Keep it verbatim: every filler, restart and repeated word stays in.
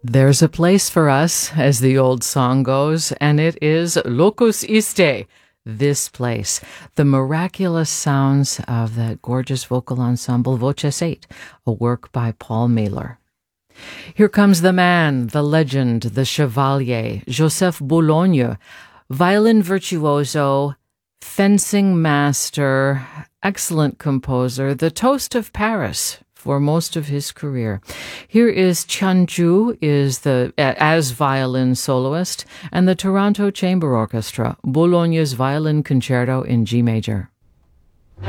There's a place for us, as the old song goes, and it is Locus Iste, this place. The miraculous sounds of that gorgeous vocal ensemble, Voces eight, a work by Paul Mailer. Here comes the man, the legend, the chevalier, Joseph Boulogne, violin virtuoso, fencing master, excellent composer, the toast of Paris for most of his career. Here is Tianzhu is the as violin soloist, and the Toronto Chamber Orchestra, Boulogne's Violin Concerto in G major.